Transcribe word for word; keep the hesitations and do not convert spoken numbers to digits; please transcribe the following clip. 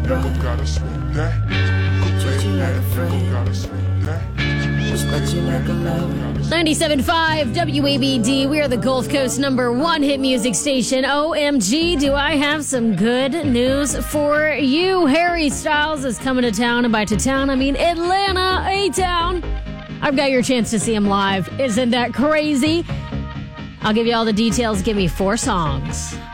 brother. Gotta sweat that. Treat you like a friend. Gotta sweat that. Respect you like a lover. ninety-seven point five W A B D. We are the Gulf Coast number one hit music station. O M G, do I have some good news for you? Harry Styles is coming to town, and by to town, I mean Atlanta, A-Town. I've got your chance to see him live. Isn't that crazy? I'll give you all the details. Give me four songs.